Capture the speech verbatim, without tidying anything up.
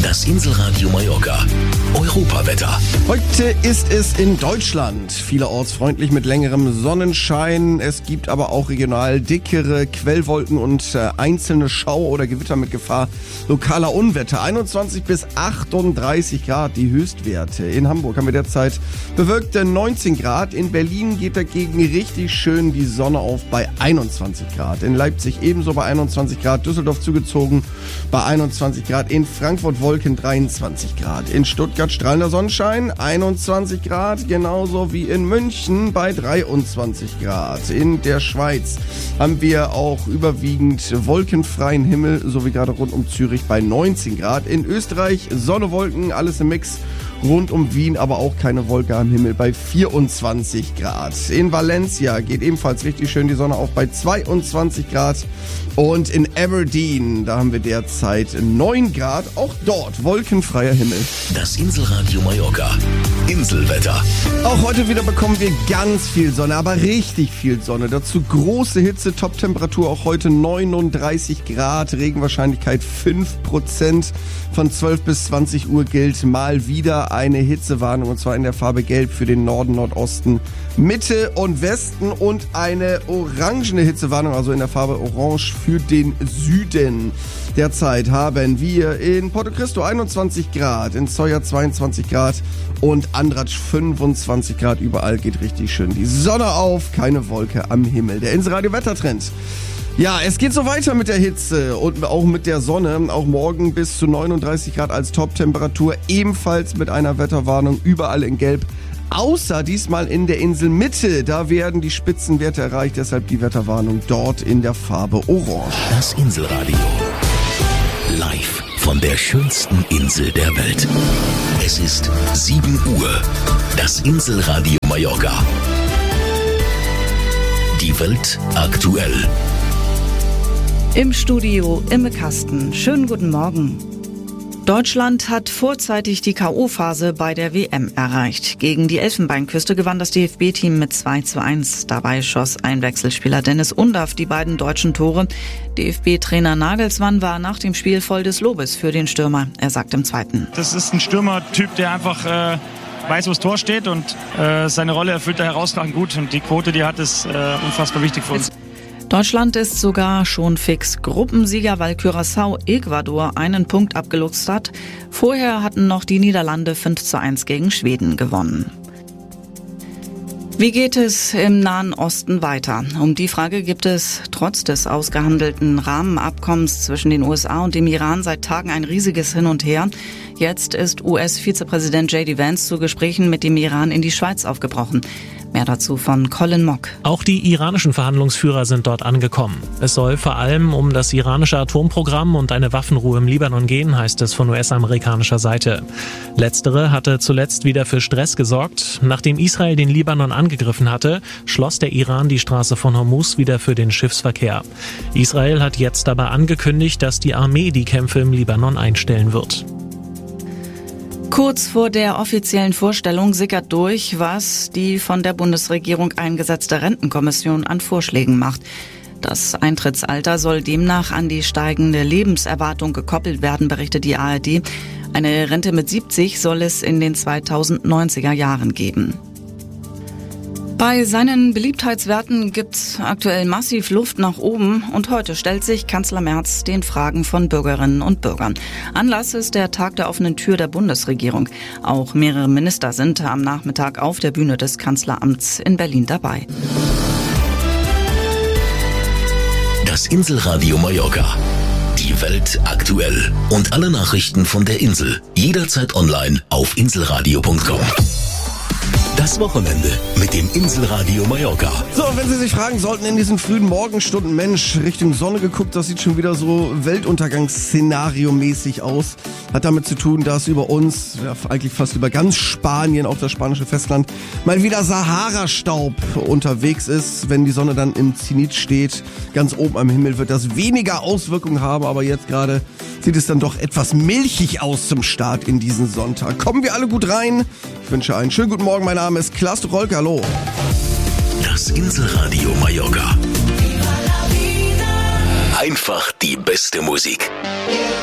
Das Inselradio Mallorca. Europawetter. Heute ist es in Deutschland vielerorts freundlich mit längerem Sonnenschein. Es gibt aber auch regional dickere Quellwolken und äh, einzelne Schauer oder Gewitter mit Gefahr lokaler Unwetter. einundzwanzig bis achtunddreißig Grad die Höchstwerte. In Hamburg haben wir derzeit bewölkte neunzehn Grad. In Berlin geht dagegen richtig schön die Sonne auf bei einundzwanzig Grad. In Leipzig ebenso bei einundzwanzig Grad. Düsseldorf zugezogen bei einundzwanzig Grad. In Frankfurt Wolken dreiundzwanzig Grad. In Stuttgart strahlender Sonnenschein einundzwanzig Grad. Genauso wie in München bei dreiundzwanzig Grad. In der Schweiz haben wir auch überwiegend wolkenfreien Himmel, so wie gerade rund um Zürich bei neunzehn Grad. In Österreich Sonne, Wolken, alles im Mix. Rund um Wien aber auch keine Wolke am Himmel bei vierundzwanzig Grad. In Valencia geht ebenfalls richtig schön die Sonne auf bei zweiundzwanzig Grad. Und in Aberdeen, da haben wir derzeit neun Grad. Auch dort wolkenfreier Himmel. Das Inselradio Mallorca. Inselwetter. Auch heute wieder bekommen wir ganz viel Sonne, aber richtig viel Sonne. Dazu große Hitze, Top-Temperatur auch heute neununddreißig Grad, Regenwahrscheinlichkeit fünf Prozent. Von zwölf bis zwanzig Uhr gilt mal wieder eine Hitzewarnung, und zwar in der Farbe Gelb für den Norden, Nordosten, Mitte und Westen und eine orangene Hitzewarnung, also in der Farbe Orange für den Süden. Derzeit haben wir in Porto Cristo einundzwanzig Grad, in Sóller zweiundzwanzig Grad und Andratx fünfundzwanzig Grad. Überall geht richtig schön die Sonne auf, keine Wolke am Himmel. Der Inselradio Wettertrend. Ja, es geht so weiter mit der Hitze und auch mit der Sonne. Auch morgen bis zu neununddreißig Grad als Top-Temperatur. Ebenfalls mit einer Wetterwarnung überall in Gelb. Außer diesmal in der Inselmitte. Da werden die Spitzenwerte erreicht. Deshalb die Wetterwarnung dort in der Farbe Orange. Das Inselradio. Live von der schönsten Insel der Welt. Es ist sieben Uhr. Das Inselradio Mallorca. Die Welt aktuell. Im Studio Imme Kasten. Schönen guten Morgen. Deutschland hat vorzeitig die K O-Phase bei der W M erreicht. Gegen die Elfenbeinküste gewann das D F B-Team mit zwei zu eins. Dabei schoss Einwechselspieler Dennis Undaff die beiden deutschen Tore. D F B-Trainer Nagelsmann war nach dem Spiel voll des Lobes für den Stürmer. Er sagt im Zweiten: Das ist ein Stürmertyp, der einfach äh, weiß, wo das Tor steht, und äh, seine Rolle erfüllt er herausragend gut. Und die Quote, die er hat, ist äh, unfassbar wichtig für uns. Deutschland ist sogar schon fix Gruppensieger, weil Curaçao Ecuador einen Punkt abgeluchst hat. Vorher hatten noch die Niederlande fünf zu eins gegen Schweden gewonnen. Wie geht es im Nahen Osten weiter? Um die Frage gibt es trotz des ausgehandelten Rahmenabkommens zwischen den U S A und dem Iran seit Tagen ein riesiges Hin und Her. Jetzt ist U S-Vizepräsident J D Vance zu Gesprächen mit dem Iran in die Schweiz aufgebrochen. Mehr dazu von Colin Mock. Auch die iranischen Verhandlungsführer sind dort angekommen. Es soll vor allem um das iranische Atomprogramm und eine Waffenruhe im Libanon gehen, heißt es von U S-amerikanischer Seite. Letztere hatte zuletzt wieder für Stress gesorgt. Nachdem Israel den Libanon angegriffen hatte, schloss der Iran die Straße von Hormuz wieder für den Schiffsverkehr. Israel hat jetzt aber angekündigt, dass die Armee die Kämpfe im Libanon einstellen wird. Kurz vor der offiziellen Vorstellung sickert durch, was die von der Bundesregierung eingesetzte Rentenkommission an Vorschlägen macht. Das Eintrittsalter soll demnach an die steigende Lebenserwartung gekoppelt werden, berichtet die A R D. Eine Rente mit siebzig soll es in den zweitausendneunziger Jahren geben. Bei seinen Beliebtheitswerten gibt's aktuell massiv Luft nach oben, und heute stellt sich Kanzler Merz den Fragen von Bürgerinnen und Bürgern. Anlass ist der Tag der offenen Tür der Bundesregierung. Auch mehrere Minister sind am Nachmittag auf der Bühne des Kanzleramts in Berlin dabei. Das Inselradio Mallorca. Die Welt aktuell. Und alle Nachrichten von der Insel. Jederzeit online auf inselradio punkt com. Das Wochenende mit dem Inselradio Mallorca. So, wenn Sie sich fragen sollten, in diesen frühen Morgenstunden, Mensch, Richtung Sonne geguckt, das sieht schon wieder so Weltuntergangsszenario-mäßig aus. Hat damit zu tun, dass über uns, ja, eigentlich fast über ganz Spanien, auch das spanische Festland, mal wieder Sahara-Staub unterwegs ist. Wenn die Sonne dann im Zenit steht, ganz oben am Himmel, wird das weniger Auswirkungen haben. Aber jetzt gerade sieht es dann doch etwas milchig aus zum Start in diesen Sonntag. Kommen wir alle gut rein. Ich wünsche einen schönen guten Morgen. Mein Name ist Klaas Rolke. Hallo. Das Inselradio Mallorca. Einfach die beste Musik.